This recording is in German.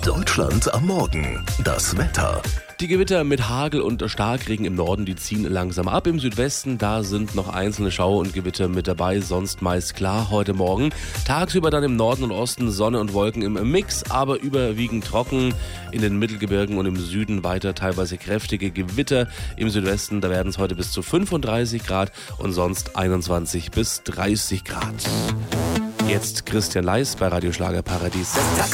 Deutschland am Morgen. Das Wetter. Die Gewitter mit Hagel und Starkregen im Norden, die ziehen langsam ab. Im Südwesten, da sind noch einzelne Schauer und Gewitter mit dabei, sonst meist klar heute Morgen. Tagsüber dann im Norden und Osten Sonne und Wolken im Mix, aber überwiegend trocken. In den Mittelgebirgen und im Süden weiter teilweise kräftige Gewitter. Im Südwesten, da werden es heute bis zu 35 Grad und sonst 21 bis 30 Grad. Jetzt Christian Leis bei Radio Schlager Paradies.